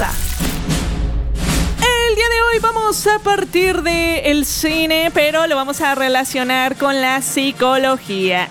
pasa. El día de hoy vamos a partir del cine, pero lo vamos a relacionar con la psicología.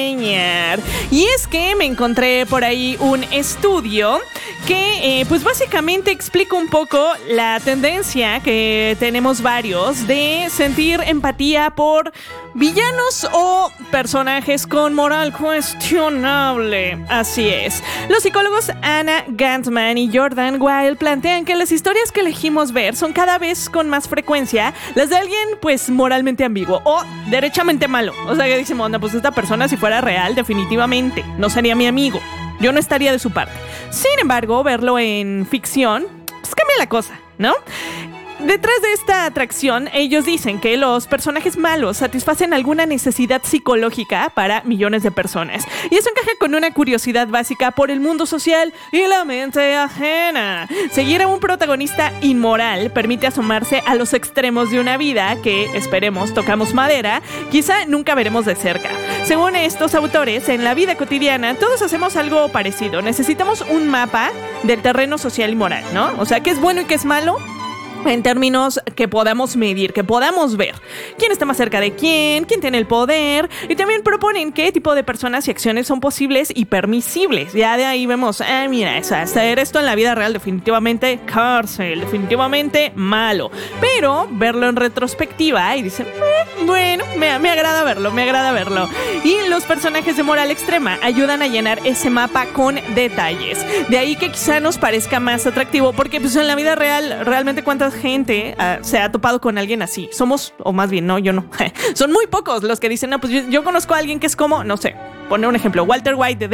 Y es que me encontré por ahí un estudio que pues básicamente explica un poco la tendencia que tenemos varios de sentir empatía por villanos o personajes con moral cuestionable. Así es. Los psicólogos Anna Gantman y Jordan Weil plantean que las historias que elegimos ver son cada vez con más frecuencia las de alguien pues moralmente ambiguo o derechamente malo. O sea que decimos, no, pues esta persona si fuera real definitivamente no sería mi amigo. Yo no estaría de su parte. Sin embargo, verlo en ficción pues cambia la cosa, ¿no? Detrás de esta atracción, ellos dicen que los personajes malos satisfacen alguna necesidad psicológica para millones de personas. Y eso encaja con una curiosidad básica por el mundo social y la mente ajena. Seguir a un protagonista inmoral permite asomarse a los extremos de una vida que, esperemos, tocamos madera, quizá nunca veremos de cerca. Según estos autores, en la vida cotidiana todos hacemos algo parecido. Necesitamos un mapa del terreno social y moral, ¿no? O sea, ¿qué es bueno y qué es malo? En términos que podamos medir, que podamos ver quién está más cerca de quién tiene el poder, y también proponen qué tipo de personas y acciones son posibles y permisibles. Ya de ahí vemos, mira, hacer esto en la vida real definitivamente cárcel, definitivamente malo. Pero verlo en retrospectiva y dicen, bueno, me agrada verlo. Y los personajes de moral extrema ayudan a llenar ese mapa con detalles. De ahí que quizá nos parezca más atractivo, porque pues en la vida real, realmente cuántas gente se ha topado con alguien así. Somos, o más bien, no, yo no. Son muy pocos los que dicen, no, pues yo conozco a alguien que es como, no sé, poner un ejemplo, Walter White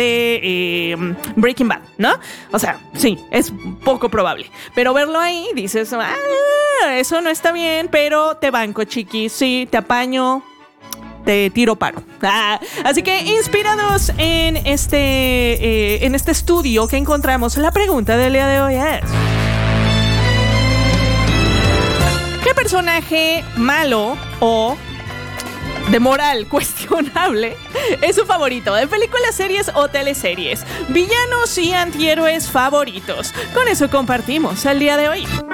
de Breaking Bad, ¿no? O sea, sí, es poco probable. Pero verlo ahí, dices, eso no está bien, pero te banco, chiqui, sí, te apaño, te tiro paro. Así que inspirados en este estudio que encontramos, la pregunta del día de hoy es: ¿qué personaje malo o de moral cuestionable es su favorito? ¿De películas, series o teleseries? Villanos y antihéroes favoritos. Con eso compartimos el día de hoy.